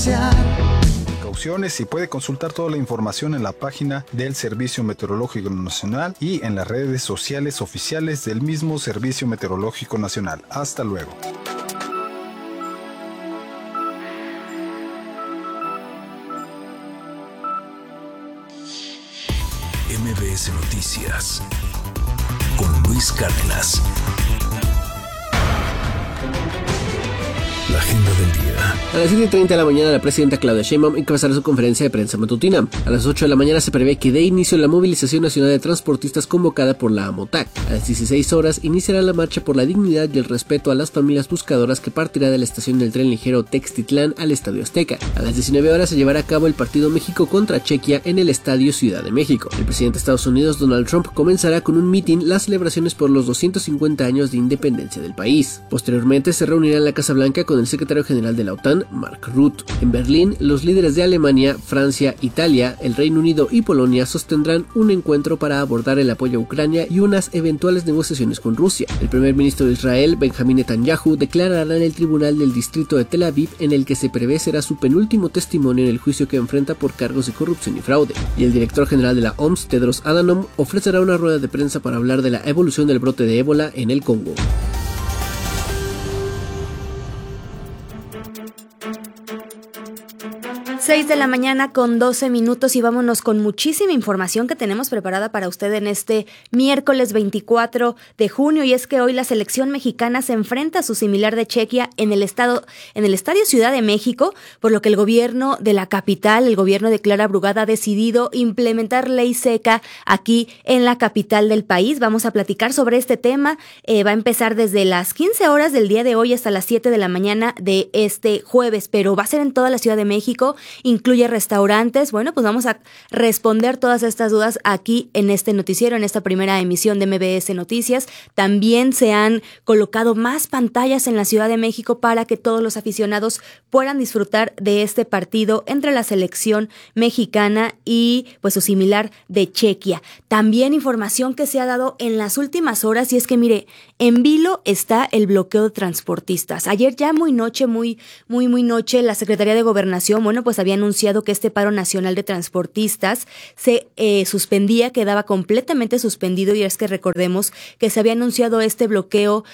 pasear. Precauciones y puede consultar toda la información en la página del Servicio Meteorológico Nacional y en las redes sociales oficiales del mismo Servicio Meteorológico Nacional. Hasta luego. MBS Noticias con Luis Cárdenas. La agenda del día. A las 7:30 de la mañana, la presidenta Claudia Sheinbaum encabezará su conferencia de prensa matutina. A las 8 de la mañana se prevé que dé inicio la movilización nacional de transportistas convocada por la AMOTAC. A las 16 horas iniciará la marcha por la dignidad y el respeto a las familias buscadoras que partirá de la estación del tren ligero Textitlán al Estadio Azteca. A las 19 horas se llevará a cabo el partido México contra Chequia en el Estadio Ciudad de México. El presidente de Estados Unidos, Donald Trump, comenzará con un mitin las celebraciones por los 250 años de independencia del país. Posteriormente se reunirá en la Casa Blanca con el secretario general de la OTAN, Mark Rutte. En Berlín, los líderes de Alemania, Francia, Italia, el Reino Unido y Polonia sostendrán un encuentro para abordar el apoyo a Ucrania y unas eventuales negociaciones con Rusia. El primer ministro de Israel, Benjamín Netanyahu, declarará en el tribunal del distrito de Tel Aviv, en el que se prevé será su penúltimo testimonio en el juicio que enfrenta por cargos de corrupción y fraude. Y el director general de la OMS, Tedros Adhanom, ofrecerá una rueda de prensa para hablar de la evolución del brote de ébola en el Congo. 6 de la mañana con 12 minutos y vámonos con muchísima información que tenemos preparada para usted en este miércoles 24 de junio, y es que hoy la selección mexicana se enfrenta a su similar de Chequia en el Estadio Ciudad de México, por lo que el gobierno de la capital, el gobierno de Clara Brugada, ha decidido implementar ley seca aquí en la capital del país. Vamos a platicar sobre este tema, va a empezar desde las 15 horas del día de hoy hasta las 7 de la mañana de este jueves, pero va a ser en toda la Ciudad de México. Incluye restaurantes. Bueno, pues vamos a responder todas estas dudas aquí en este noticiero, en esta primera emisión de MBS Noticias. También se han colocado más pantallas en la Ciudad de México para que todos los aficionados puedan disfrutar de este partido entre la selección mexicana y pues su similar de Chequia. También información que se ha dado en las últimas horas, y es que mire, en vilo está el bloqueo de transportistas. Ayer ya muy noche, muy noche, la Secretaría de Gobernación, bueno, pues había anunciado que este paro nacional de transportistas se suspendía, quedaba completamente suspendido, y es que recordemos que se había anunciado este bloqueo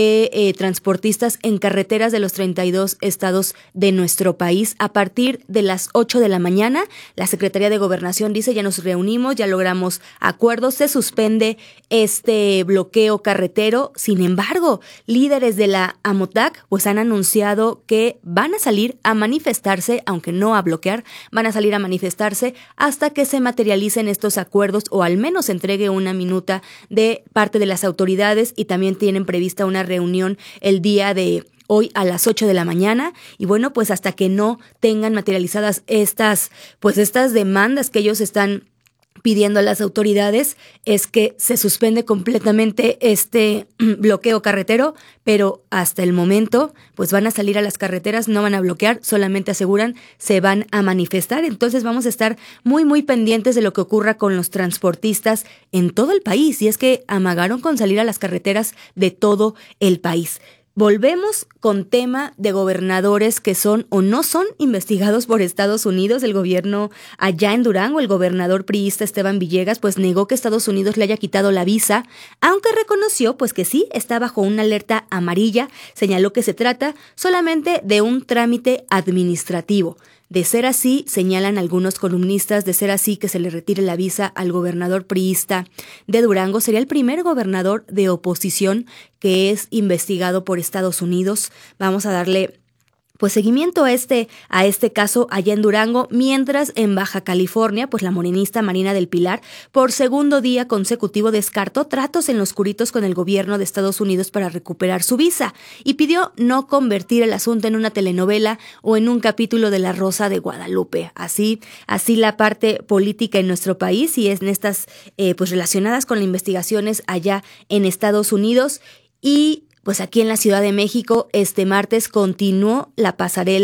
de transportistas en carreteras de los 32 estados de nuestro país. A partir de las 8 de la mañana, la Secretaría de Gobernación dice: ya nos reunimos, ya logramos acuerdos, se suspende este bloqueo carretero. Sin embargo, líderes de la AMOTAC pues han anunciado que van a salir a manifestarse, aunque no a bloquear, van a salir a manifestarse hasta que se materialicen estos acuerdos, o al menos se entregue una minuta de parte de las autoridades, y también tienen prevista una reunión el día de hoy a las 8 de la mañana, y bueno, pues hasta que no tengan materializadas estas demandas que ellos están pidiendo a las autoridades, es que se suspende completamente este bloqueo carretero, pero hasta el momento pues van a salir a las carreteras, no van a bloquear, solamente aseguran se van a manifestar. Entonces vamos a estar muy pendientes de lo que ocurra con los transportistas en todo el país, y es que amagaron con salir a las carreteras de todo el país. Volvemos con tema de gobernadores que son o no son investigados por Estados Unidos. El gobierno allá en Durango, el gobernador priista Esteban Villegas, pues negó que Estados Unidos le haya quitado la visa, aunque reconoció pues que sí está bajo una alerta amarilla. Señaló que se trata solamente de un trámite administrativo. De ser así, señalan algunos columnistas, de ser así que se le retire la visa al gobernador priista de Durango, sería el primer gobernador de oposición que es investigado por Estados Unidos. Vamos a darle pues seguimiento a este caso allá en Durango, mientras en Baja California, pues la morenista Marina del Pilar, por segundo día consecutivo descartó tratos en lo oscuritos con el gobierno de Estados Unidos para recuperar su visa, y pidió no convertir el asunto en una telenovela o en un capítulo de La Rosa de Guadalupe. Así la parte política en nuestro país, y es en estas pues relacionadas con las investigaciones allá en Estados Unidos. Y pues aquí en la Ciudad de México este martes continuó la pasarela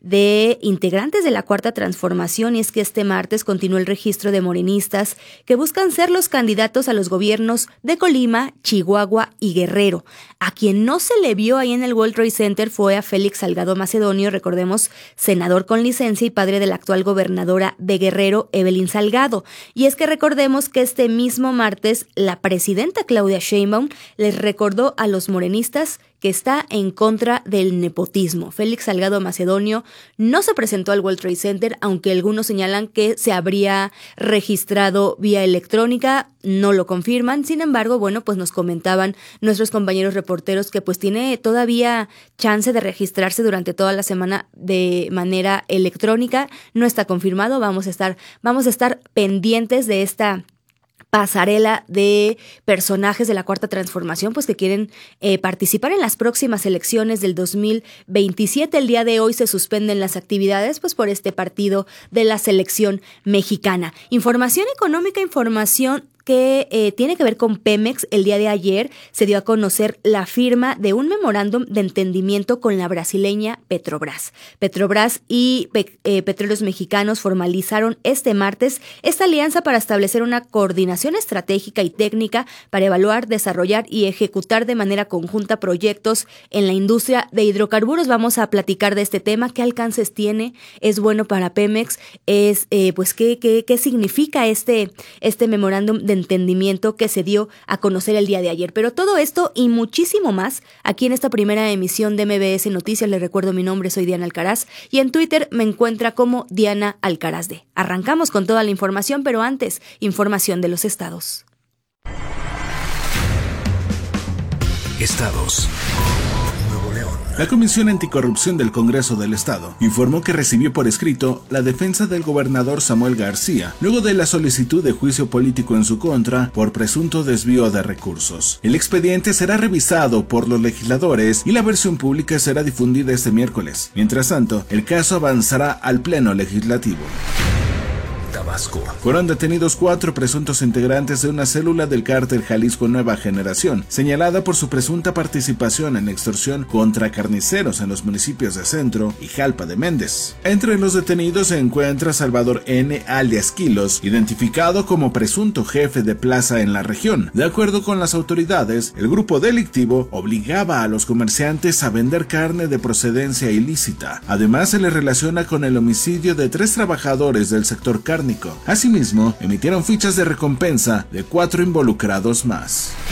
de integrantes de la Cuarta Transformación, y es que este martes continuó el registro de morenistas que buscan ser los candidatos a los gobiernos de Colima, Chihuahua y Guerrero. A quien no se le vio ahí en el World Trade Center fue a Félix Salgado Macedonio, recordemos, senador con licencia y padre de la actual gobernadora de Guerrero, Evelyn Salgado. Y es que recordemos que este mismo martes la presidenta Claudia Sheinbaum les recordó a los morenistas que está en contra del nepotismo. Félix Salgado Macedonio no se presentó al World Trade Center, aunque algunos señalan que se habría registrado vía electrónica, no lo confirman. Sin embargo, bueno, pues nos comentaban nuestros compañeros reporteros que pues tiene todavía chance de registrarse durante toda la semana de manera electrónica. No está confirmado, vamos a estar pendientes de esta pasarela de personajes de la Cuarta Transformación, pues que quieren participar en las próximas elecciones del 2027. El día de hoy se suspenden las actividades, pues por este partido de la selección mexicana. Información económica, información que tiene que ver con Pemex. El día de ayer se dio a conocer la firma de un memorándum de entendimiento con la brasileña Petrobras. Petrobras y Petróleos Mexicanos formalizaron este martes esta alianza para establecer una coordinación estratégica y técnica para evaluar, desarrollar y ejecutar de manera conjunta proyectos en la industria de hidrocarburos. Vamos a platicar de este tema, qué alcances tiene, es bueno para Pemex, es pues qué significa este memorándum de entendimiento que se dio a conocer el día de ayer. Pero todo esto y muchísimo más aquí en esta primera emisión de MBS Noticias. Les recuerdo, mi nombre, soy Diana Alcaraz, y en Twitter me encuentra como Diana Alcaraz D. Arrancamos con toda la información, pero antes, información de los estados. Estados. La Comisión Anticorrupción del Congreso del Estado informó que recibió por escrito la defensa del gobernador Samuel García, luego de la solicitud de juicio político en su contra por presunto desvío de recursos. El expediente será revisado por los legisladores y la versión pública será difundida este miércoles. Mientras tanto, el caso avanzará al Pleno Legislativo. Tabasco. Fueron detenidos 4 presuntos integrantes de una célula del cártel Jalisco Nueva Generación, señalada por su presunta participación en extorsión contra carniceros en los municipios de Centro y Jalpa de Méndez. Entre los detenidos se encuentra Salvador N. alias Quilos, identificado como presunto jefe de plaza en la región. De acuerdo con las autoridades, el grupo delictivo obligaba a los comerciantes a vender carne de procedencia ilícita. Además, se le relaciona con el homicidio de 3 trabajadores del sector cárnico. Asimismo, emitieron fichas de recompensa de 4 involucrados más.